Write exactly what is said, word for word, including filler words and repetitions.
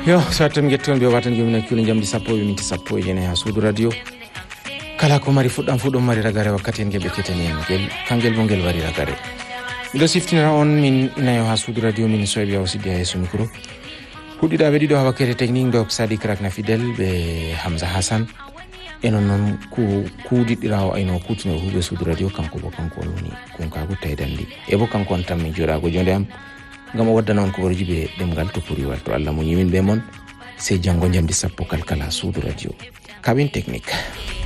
yo satam getton be watan jomina kilo jamdi sappo e minti sappo e jene ha suudu radio kala ko mari fuddam fu dum mari ragare wakkati en gebe ketani en gel kangel bo gel wari ragare do siftina on min nayo ha suudu radio min soybe o sidi ay so micro hudida be dido ha wakkati technique do Sadi Krak na Fidel be Hamza Hassan enon non ku kudidirawo ayno kutino hube suudu radio kanko bo kanko woni kon ka ko taydandi e bo kanko on tammi jorago jonde am ngam wadda non ko warji be demgal to puri walto Allah mo nyimin be mon sey jango jamdi sappo kalkala suudu radio cabine technique